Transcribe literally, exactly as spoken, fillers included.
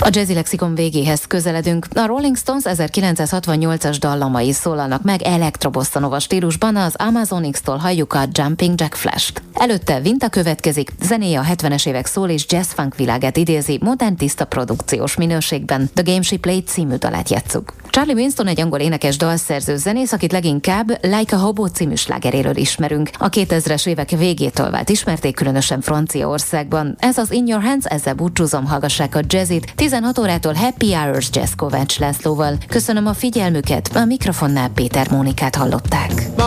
A Jazzy Lexikon végéhez közeledünk. A Rolling Stones ezerkilencszázhatvannyolcas dallamai szólalnak meg elektrobosszanova stílusban, az Amazon X-tól halljuk a Jumping Jack Flash-t. Előtte Vinta következik, zenéje a hetvenes évek szól és jazz-funk világát idézi, modern tiszta produkciós minőségben. The Game She Played című dalát játsszuk. Charlie Winston egy angol énekes dalszerző zenész, akit leginkább Like a Hobo című slágeréről ismerünk. A kétezres évek végétől vált ismerték, különösen Franciaországban. Ez az In Your Hands, ezzel búcsúzom, hallgassák a jazzit. tizenhat órától Happy Hours Jazz Kovács Lászlóval. Köszönöm a figyelmüket, a mikrofonnál Péter Mónikát hallották.